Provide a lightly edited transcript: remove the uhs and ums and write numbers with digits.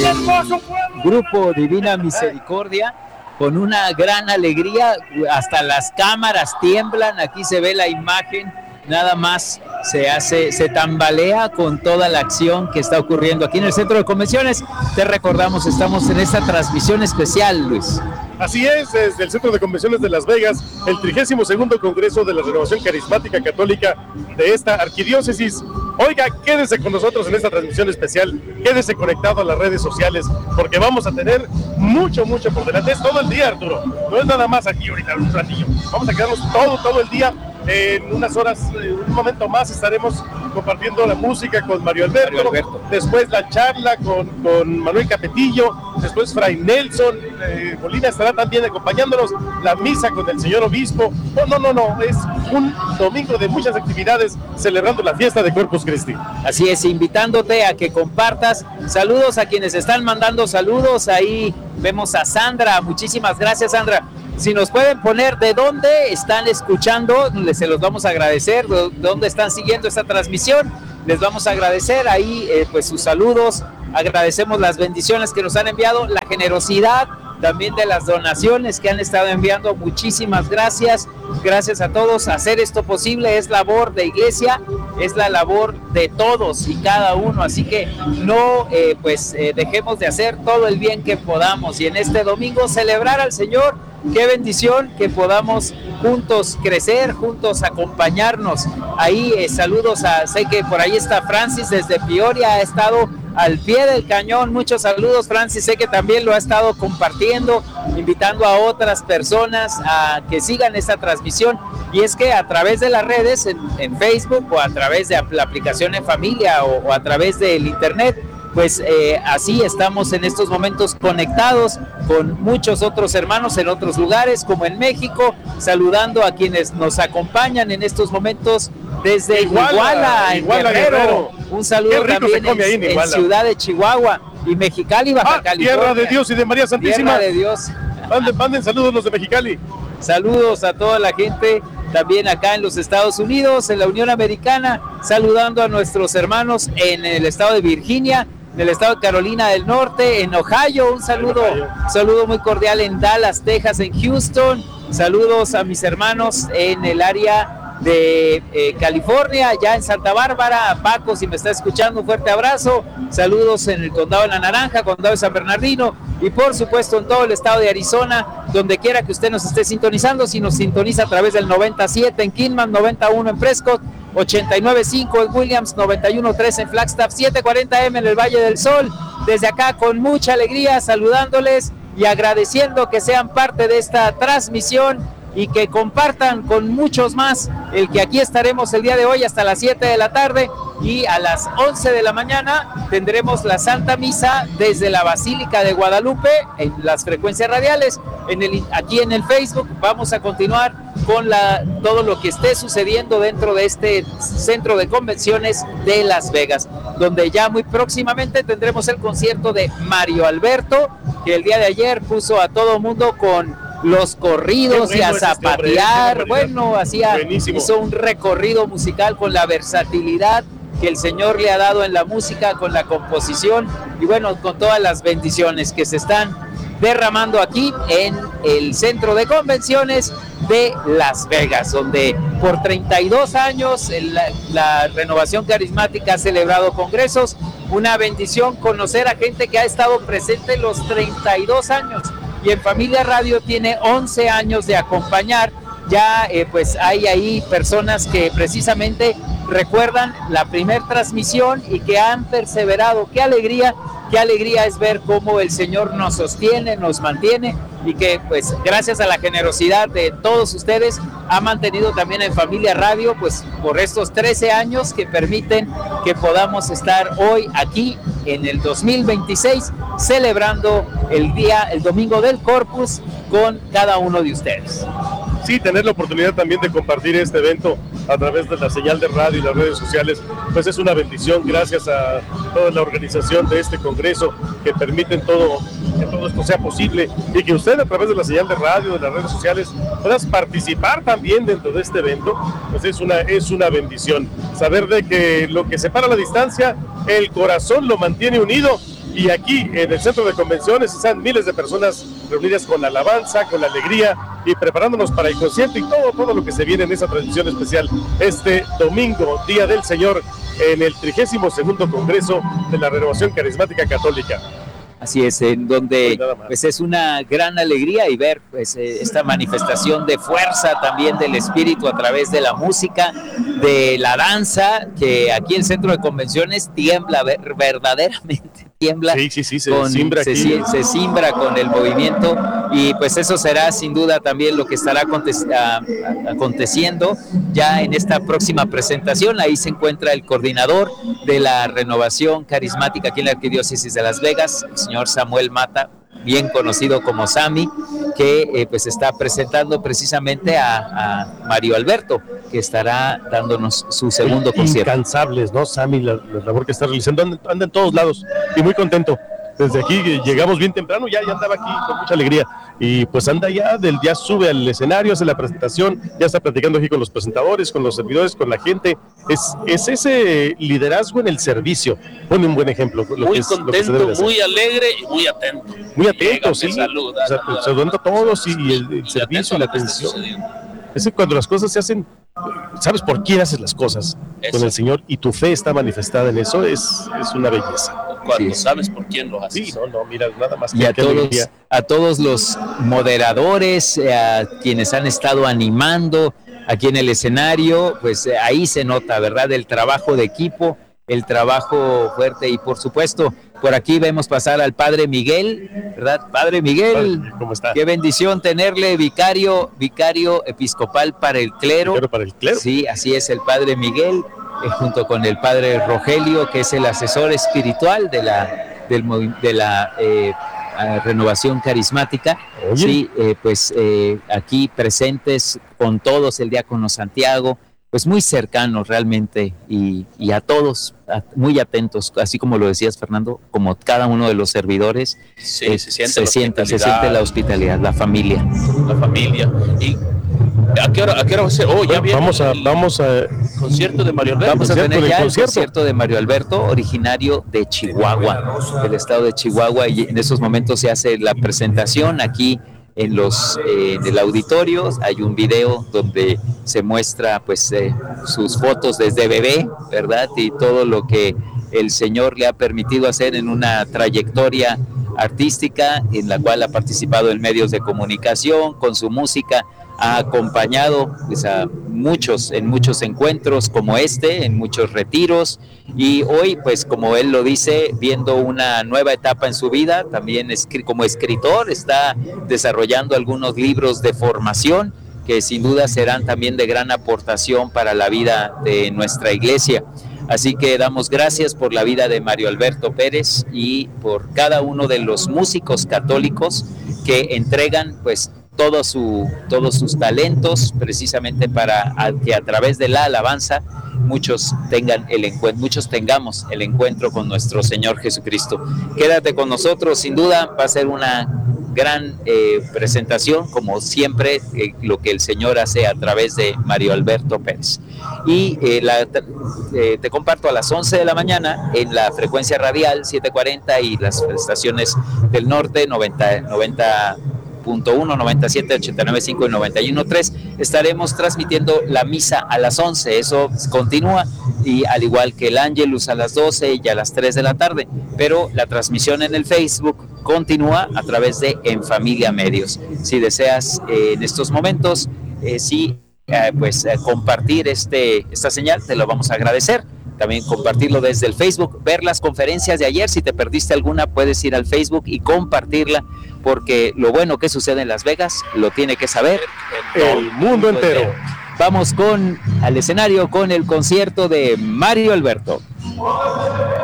Grupo Divina Misericordia, con una gran alegría, hasta las cámaras tiemblan, aquí se ve la imagen, nada más se tambalea con toda la acción que está ocurriendo aquí en el Centro de Convenciones. Te recordamos, estamos en esta transmisión especial, Luis. Así es, desde el Centro de Convenciones de Las Vegas, el 32º Congreso de la Renovación Carismática Católica de esta arquidiócesis. Oiga, quédese con nosotros en esta transmisión especial, quédese conectado a las redes sociales, porque vamos a tener mucho por delante. Es todo el día, Arturo, no es nada más aquí ahorita, un ratillo. Vamos a quedarnos todo el día. En unas horas, un momento más, estaremos compartiendo la música con Mario Alberto. Después la charla con Manuel Capetillo, después Fray Nelson Molina estará también acompañándonos, la misa con el señor obispo. No, es un domingo de muchas actividades celebrando la fiesta de Corpus Christi. Así es, invitándote a que compartas. Saludos a quienes están mandando saludos, ahí vemos a Sandra, muchísimas gracias, Sandra. Si nos pueden poner de dónde están escuchando, se los vamos a agradecer, de dónde están siguiendo esta transmisión, les vamos a agradecer ahí pues sus saludos, agradecemos las bendiciones que nos han enviado, la generosidad también de las donaciones que han estado enviando, muchísimas gracias a todos. Hacer esto posible es labor de iglesia, es la labor de todos y cada uno, así que no dejemos de hacer todo el bien que podamos y en este domingo celebrar al Señor. Qué bendición que podamos juntos crecer, juntos acompañarnos. Ahí saludos sé que por ahí está Francis desde Peoria, ha estado al pie del cañón. Muchos saludos, Francis, sé que también lo ha estado compartiendo, invitando a otras personas a que sigan esta transmisión. Y es que a través de las redes, en Facebook o a través de la aplicación En Familia o a través del internet, pues así estamos en estos momentos conectados con muchos otros hermanos en otros lugares, como en México, saludando a quienes nos acompañan en estos momentos desde Iguala, en Guerrero. Un saludo también en Ciudad de Chihuahua y Mexicali, Baja California. Tierra de Dios y de María Santísima. Tierra de Dios. Manden saludos los de Mexicali. Saludos a toda la gente también acá en los Estados Unidos, en la Unión Americana, saludando a nuestros hermanos en el estado de Virginia, en el estado de Carolina del Norte, en Ohio, un saludo muy cordial en Dallas, Texas, en Houston, saludos a mis hermanos en el área de California, allá en Santa Bárbara, a Paco, si me está escuchando, un fuerte abrazo, saludos en el condado de La Naranja, condado de San Bernardino, y por supuesto en todo el estado de Arizona, donde quiera que usted nos esté sintonizando, si nos sintoniza a través del 97 en Kingman, 91 en Prescott, 89.5 en Williams, 91.3 en Flagstaff, 740M en el Valle del Sol. Desde acá con mucha alegría saludándoles y agradeciendo que sean parte de esta transmisión y que compartan con muchos más el que aquí estaremos el día de hoy hasta las 7 de la tarde y a las 11 de la mañana tendremos la Santa Misa desde la Basílica de Guadalupe en las frecuencias radiales. Aquí en el Facebook vamos a continuar con todo lo que esté sucediendo dentro de este Centro de Convenciones de Las Vegas, donde ya muy próximamente tendremos el concierto de Mario Alberto, que el día de ayer puso a todo mundo con los corridos y a zapatear, hizo un recorrido musical con la versatilidad que el Señor le ha dado en la música, con la composición y bueno, con todas las bendiciones que se están derramando aquí en el Centro de Convenciones de Las Vegas, donde por 32 años la Renovación Carismática ha celebrado congresos. Una bendición conocer a gente que ha estado presente los 32 años y en Familia Radio tiene 11 años de acompañar. Ya pues hay ahí personas que precisamente recuerdan la primer transmisión y que han perseverado. Qué alegría es ver cómo el Señor nos sostiene, nos mantiene y que pues gracias a la generosidad de todos ustedes ha mantenido también en Familia Radio pues por estos 13 años que permiten que podamos estar hoy aquí en el 2026 celebrando el domingo del Corpus con cada uno de ustedes. Sí, tener la oportunidad también de compartir este evento a través de la señal de radio y las redes sociales, pues es una bendición. Gracias a toda la organización de este congreso que permiten que todo esto sea posible y que usted a través de la señal de radio, de las redes sociales, puedas participar también dentro de este evento, pues es una bendición. Saber de que lo que separa la distancia, el corazón lo mantiene unido y aquí en el centro de convenciones están miles de personas reunidas con la alabanza, con la alegría y preparándonos para el concierto y todo lo que se viene en esa transmisión especial este domingo, Día del Señor, en el 32º Congreso de la Renovación Carismática Católica. Así es, en donde pues es una gran alegría y ver pues esta manifestación de fuerza también del Espíritu a través de la música, de la danza, que aquí el centro de convenciones tiembla verdaderamente. Tiembla, se simbra con el movimiento y pues eso será sin duda también lo que estará aconteciendo ya en esta próxima presentación. Ahí se encuentra el coordinador de la Renovación Carismática aquí en la Arquidiócesis de Las Vegas, el señor Samuel Mata, bien conocido como Sammy, que pues está presentando precisamente a Mario Alberto, que estará dándonos su segundo concierto. Incansables, ¿no, Sammy? La labor que está realizando, anda en todos lados y muy contento. Desde aquí llegamos bien temprano, ya andaba aquí con mucha alegría y pues anda ya sube al escenario, hace la presentación, ya está platicando aquí con los presentadores, con los servidores, con la gente. Es ese liderazgo en el servicio, pone un buen ejemplo. Muy contento, muy alegre y muy atento. Muy atento, sí. Saluda, o sea, saludando a todos y el servicio y la atención. Es que cuando las cosas se hacen, sabes por quién haces las cosas, eso, con el Señor, y tu fe está manifestada en eso, es una belleza. Cuando sabes por quién lo haces. Sí, no, mira, nada más. Y a todos los moderadores, a quienes han estado animando aquí en el escenario, pues ahí se nota, ¿verdad?, el trabajo de equipo, el trabajo fuerte y por supuesto, por aquí vemos pasar al Padre Miguel, ¿verdad? Padre Miguel, ¿cómo está? Qué bendición tenerle, vicario episcopal para el clero. ¿Vicario para el clero? Sí, así es, el Padre Miguel, junto con el Padre Rogelio, que es el asesor espiritual de la Renovación Carismática. Oye. Sí, pues aquí presentes con todos, el diácono Santiago, pues muy cercanos realmente y a todos muy atentos, así como lo decías, Fernando, como cada uno de los servidores. Sí, se siente la hospitalidad, la familia. Y ¿a qué hora va a ser? Ya viene vamos a concierto de Mario Alberto. Vamos a tener ya el concierto de Mario Alberto, originario de Chihuahua, del estado de Chihuahua, y en esos momentos se hace la presentación aquí en el auditorio. Hay un video donde se muestra pues sus fotos desde bebé, ¿verdad? Y todo lo que el Señor le ha permitido hacer en una trayectoria artística en la cual ha participado en medios de comunicación, con su música ha acompañado pues, en muchos encuentros como en muchos retiros, y hoy, pues como él lo dice, viendo una nueva etapa en su vida, también como escritor está desarrollando algunos libros de formación que sin duda serán también de gran aportación para la vida de nuestra iglesia. Así que damos gracias por la vida de Mario Alberto Pérez y por cada uno de los músicos católicos que entregan pues todos sus talentos precisamente para que a través de la alabanza muchos tengamos el encuentro con nuestro Señor Jesucristo. Quédate con nosotros, sin duda va a ser una gran presentación, como siempre, lo que el Señor hace a través de Mario Alberto Pérez. Y te comparto a las 11 de la mañana en la frecuencia radial 740 y las estaciones del norte 90.1, 97, 89.5 y 91.3. Estaremos transmitiendo la misa a las 11, eso continúa, y al igual que el Ángelus a las 12 y a las 3 de la tarde, pero la transmisión en el Facebook continúa a través de En Familia Medios. Si deseas en estos momentos, compartir esta señal, te lo vamos a agradecer. También compartirlo desde el Facebook, ver las conferencias de ayer. Si te perdiste alguna, puedes ir al Facebook y compartirla, porque lo bueno que sucede en Las Vegas lo tiene que saber el mundo entero. Vamos al escenario con el concierto de Mario Alberto.